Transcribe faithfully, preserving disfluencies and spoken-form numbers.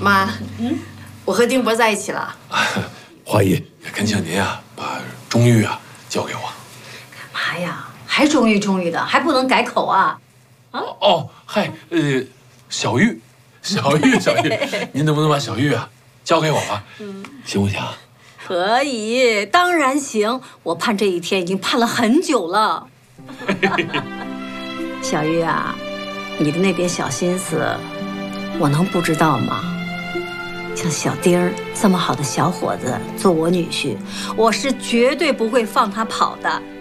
妈，嗯，我和丁博在一起了。 华姨，恳请您啊，把钟玉啊交给我。 干嘛呀？还钟玉钟玉的，还不能改口啊？ 啊哦，嗨，呃，小玉，小玉，小玉，您能不能把小玉啊交给我吧？嗯，行不行？ 可以，当然行。我盼这一天已经盼了很久了。小玉啊，你的那点小心思，我能不知道吗？像小丁儿这么好的小伙子做我女婿，我是绝对不会放他跑的。